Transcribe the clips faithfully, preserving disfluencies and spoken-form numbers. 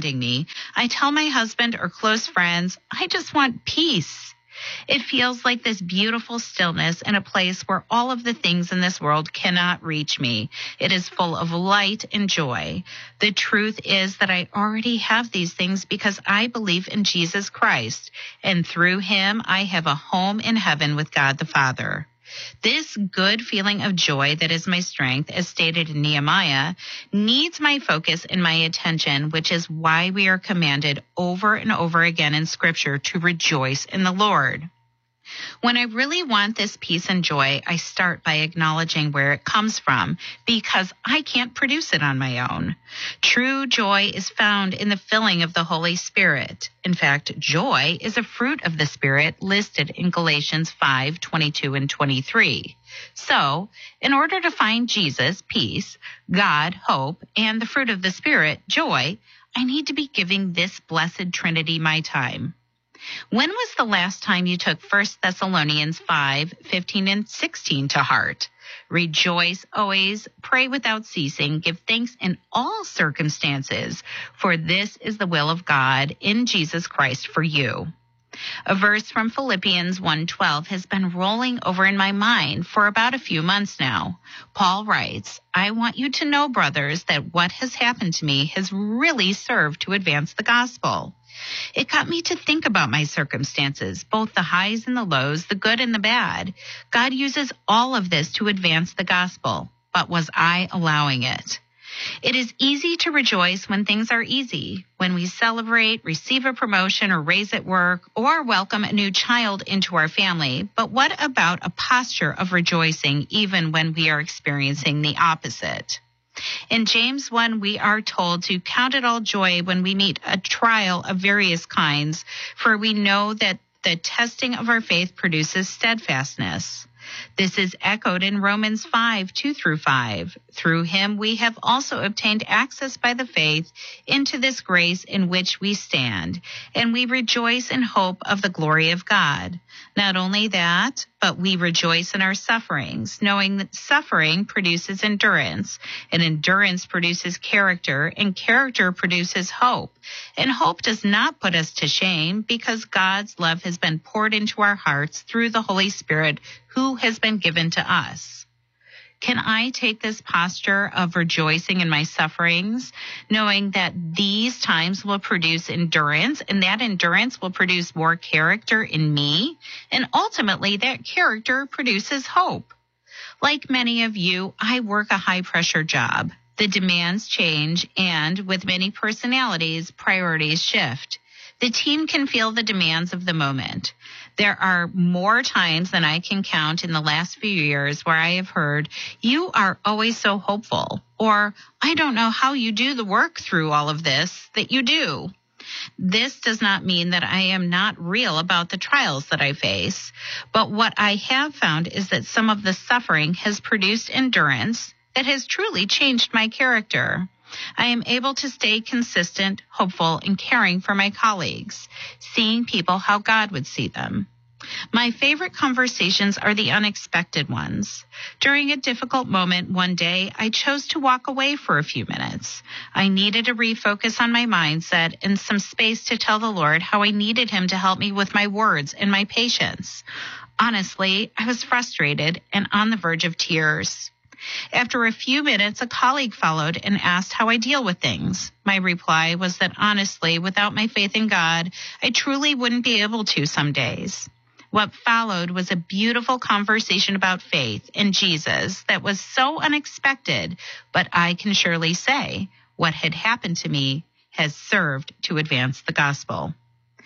surrounding me, I tell my husband or close friends, I just want peace. It feels like this beautiful stillness in a place where all of the things in this world cannot reach me. It is full of light and joy. The truth is that I already have these things because I believe in Jesus Christ, and through him I have a home in heaven with God the Father. This good feeling of joy that is my strength, as stated in Nehemiah, needs my focus and my attention, which is why we are commanded over and over again in Scripture to rejoice in the Lord. When I really want this peace and joy, I start by acknowledging where it comes from, because I can't produce it on my own. True joy is found in the filling of the Holy Spirit. In fact, joy is a fruit of the Spirit listed in Galatians five, twenty-two and twenty-three. So, in order to find Jesus, peace, God, hope, and the fruit of the Spirit, joy, I need to be giving this blessed Trinity my time. When was the last time you took First Thessalonians five, fifteen and sixteen to heart? Rejoice always, pray without ceasing, give thanks in all circumstances, for this is the will of God in Jesus Christ for you. A verse from Philippians one twelve has been rolling over in my mind for about a few months now. Paul writes, I want you to know, brothers, that what has happened to me has really served to advance the gospel. It got me to think about my circumstances, both the highs and the lows, the good and the bad. God uses all of this to advance the gospel, but was I allowing it? It is easy to rejoice when things are easy, when we celebrate, receive a promotion or raise at work, or welcome a new child into our family. But what about a posture of rejoicing even when we are experiencing the opposite? In James one, we are told to count it all joy when we meet a trial of various kinds, for we know that the testing of our faith produces steadfastness. This is echoed in Romans five, two through five. Through him we have also obtained access by the faith into this grace in which we stand, and we rejoice in hope of the glory of God. Not only that, but we rejoice in our sufferings, knowing that suffering produces endurance, and endurance produces character, and character produces hope. And hope does not put us to shame, because God's love has been poured into our hearts through the Holy Spirit who has been given to us. Can I take this posture of rejoicing in my sufferings, knowing that these times will produce endurance, and that endurance will produce more character in me, and ultimately that character produces hope? Like many of you, I work a high-pressure job. The demands change, and with many personalities, priorities shift. The team can feel the demands of the moment. There are more times than I can count in the last few years where I have heard, you are always so hopeful, or I don't know how you do the work through all of this that you do. This does not mean that I am not real about the trials that I face, but what I have found is that some of the suffering has produced endurance that has truly changed my character. I am able to stay consistent, hopeful, and caring for my colleagues, seeing people how God would see them. My favorite conversations are the unexpected ones. During a difficult moment one day, I chose to walk away for a few minutes. I needed to refocus on my mindset and some space to tell the Lord how I needed him to help me with my words and my patience. Honestly, I was frustrated and on the verge of tears. After a few minutes, a colleague followed and asked how I deal with things. My reply was that honestly, without my faith in God, I truly wouldn't be able to some days. What followed was a beautiful conversation about faith in Jesus that was so unexpected, but I can surely say what had happened to me has served to advance the gospel.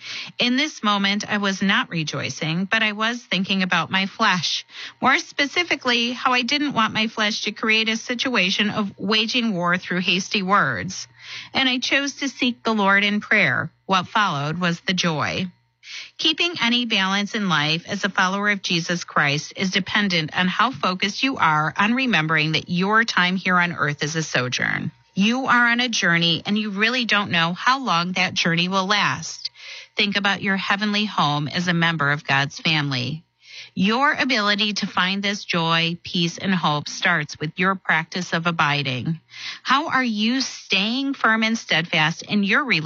In this moment, I was not rejoicing, but I was thinking about my flesh. More specifically, how I didn't want my flesh to create a situation of waging war through hasty words. And I chose to seek the Lord in prayer. What followed was the joy. Keeping any balance in life as a follower of Jesus Christ is dependent on how focused you are on remembering that your time here on earth is a sojourn. You are on a journey, and you really don't know how long that journey will last. Think about your heavenly home as a member of God's family. Your ability to find this joy, peace, and hope starts with your practice of abiding. How are you staying firm and steadfast in your relationship